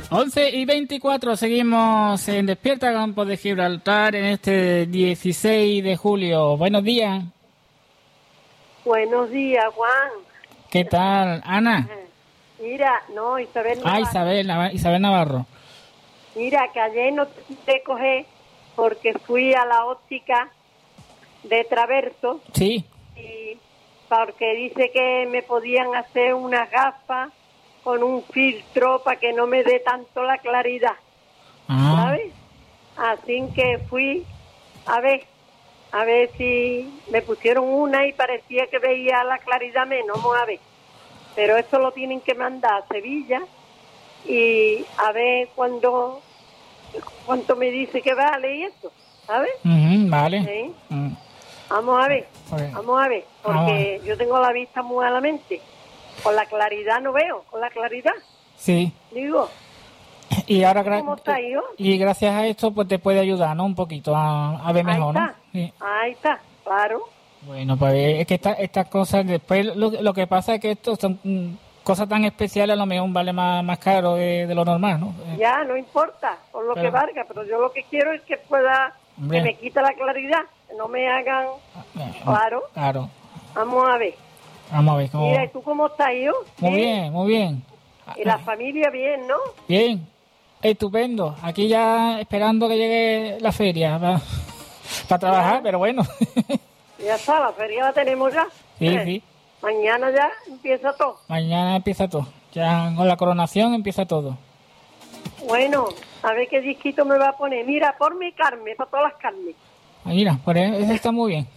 11:24, seguimos en Despierta Campos de Gibraltar en este 16 de julio. Buenos días. Buenos días, Juan. ¿Qué tal, Ana? Mira, no, Isabel Navarro. Isabel Navarro. Mira, que ayer no te quise coger porque fui a la óptica de Traverso. Sí. Y porque dice que me podían hacer unas gafas con un filtro para que no me dé tanto la claridad, ¿sabes? Así que fui a ver si me pusieron una y parecía que veía la claridad menos, vamos a ver. Pero eso lo tienen que mandar a Sevilla y a ver cuánto me dice que vale y eso, ¿sabes? Vale. ¿Sí? Vamos a ver, porque yo tengo la vista muy a la mente. Con la claridad no veo, con la claridad. Sí. Digo. Y ahora ¿Cómo está, hijo? Y gracias a esto pues te puede ayudar, ¿no? Un poquito a ver mejor, ahí está, ¿no? Sí. Ahí está, claro. Bueno, pues es que estas cosas después lo que pasa es que esto son cosas tan especiales, a lo mejor vale más caro de lo normal, ¿no? Ya, no importa, por lo que valga, pero yo lo que quiero es que pueda, que me quite la claridad, que no me hagan, claro. Vamos a ver cómo... Mira, ¿y tú cómo estás, hijo? Muy bien, muy bien. Y la familia bien, ¿no? Bien, estupendo. Aquí ya esperando que llegue la feria para trabajar, pero bueno. Ya está, la feria la tenemos ya. Sí. Mañana ya empieza todo. Mañana empieza todo. Ya con la coronación empieza todo. Bueno, a ver qué disquito me va a poner. Mira, ponme carne, para todas las carnes. Mira, por eso está muy bien.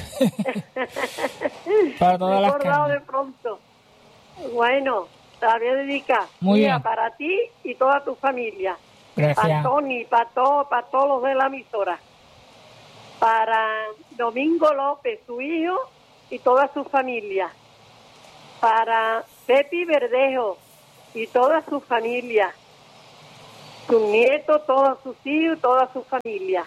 Para todas las carnes. De pronto. Bueno, te la voy a dedicar. Muy bien. Para ti y toda tu familia. Gracias. Para Tony, para todos los de la emisora. Para Domingo López, su hijo y toda su familia. Para Pepi Verdejo y toda su familia. Sus nietos, todos sus hijos y toda su familia.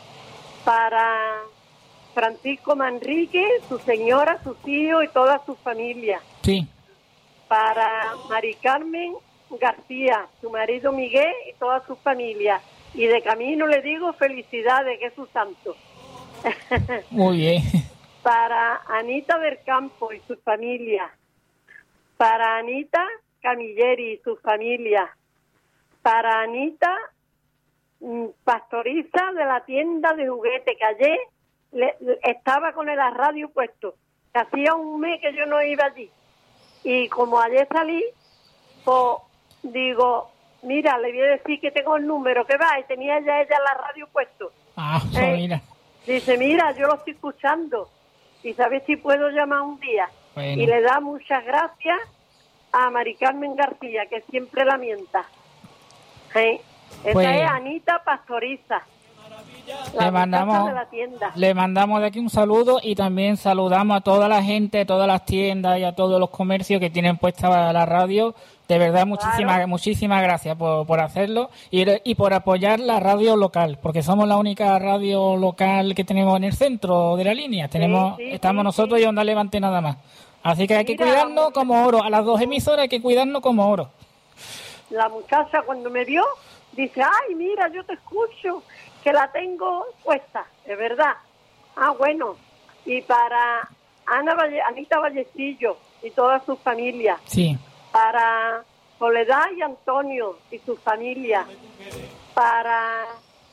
Para Francisco Manrique, su señora, sus hijos y toda su familia. Sí. Para Mari Carmen García, su marido Miguel y toda su familia. Y de camino le digo felicidades, que es su santo. Muy bien. Para Anita del Campo y su familia. Para Anita Camilleri y su familia. Para Anita Pastoriza de la tienda de juguete, que ayer estaba con el radio puesto. Hacía un mes que yo no iba allí. Y como ayer salí, pues digo, mira, le voy a decir que tengo el número, que va, y tenía ya ella la radio puesto. Mira. Dice, mira, yo lo estoy escuchando y sabes si puedo llamar un día. Bueno. Y le da muchas gracias a Mari Carmen García, que siempre la mienta. Esa es Anita Pastoriza, la muchacha de la tienda. Le mandamos de aquí un saludo y también saludamos a toda la gente, a todas las tiendas y a todos los comercios que tienen puesta la radio. De verdad, muchísimas gracias por hacerlo y por apoyar la radio local, porque somos la única radio local que tenemos en el centro de la línea. Estamos nosotros y Onda Levante nada más. Así que hay que cuidarnos como oro. A las dos emisoras hay que cuidarnos como oro. La muchacha cuando me vio dice, ay, mira, yo te escucho, que la tengo puesta, es verdad. Bueno, y para Anita Vallecillo y toda su familia. Sí. Para Soledad y Antonio y su familia. Para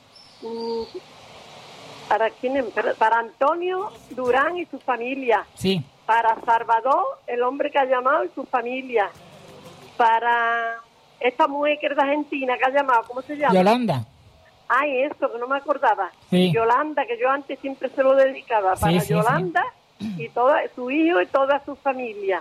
Antonio Durán y su familia. Sí. Para Salvador, el hombre que ha llamado y su familia. Para esta mujer que es de Argentina que ha llamado, ¿cómo se llama? Yolanda. Ay, eso, que no me acordaba. Sí. Yolanda, que yo antes siempre se lo dedicaba. Para Yolanda y su hijo y toda su familia.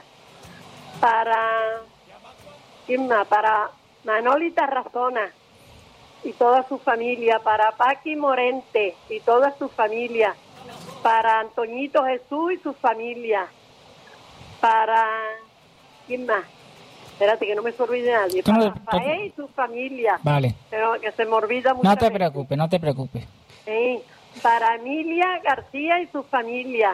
¿Quién más? Para Manolita Razona y toda su familia. Para Paqui Morente y toda su familia. Para Antoñito Jesús y su familia. Para... ¿quién más? Espérate, que no me se olvide nadie. Para Rafael y su familia. Vale. Pero que se me olvida mucho. No te preocupes. Para Emilia García y su familia.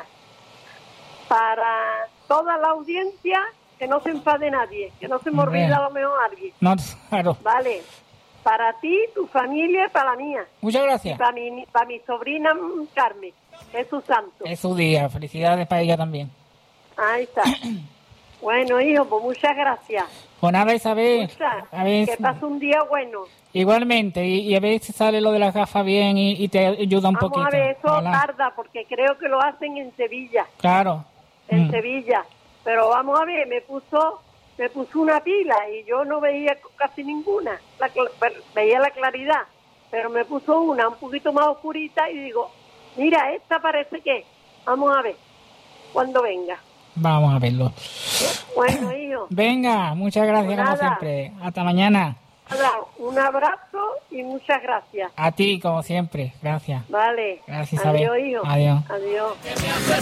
Para toda la audiencia, que no se enfade nadie, que no se me olvide a lo mejor alguien. No, claro. Vale. Para ti, tu familia y para la mía. Muchas gracias. Y para mi sobrina Carmen. Es su santo. Es su día. Felicidades para ella también. Ahí está. Bueno, hijo, pues muchas gracias. Pues nada, Isabel. A ver, que pase un día bueno. Igualmente. Y a ver si sale lo de las gafas bien y te ayuda un poquito. Vamos a ver, eso tarda porque creo que lo hacen en Sevilla. Claro. En Sevilla. Pero vamos a ver, me puso una pila y yo no veía casi ninguna. Veía la claridad, pero me puso una un poquito más oscurita y digo, mira, esta parece que... Vamos a ver, cuando venga. Vamos a verlo. Bueno, hijo. Venga, muchas gracias como siempre. Hasta mañana. Un abrazo y muchas gracias. A ti, como siempre. Gracias. Vale. Gracias, Isabel. Adiós, hijo. Adiós. Adiós.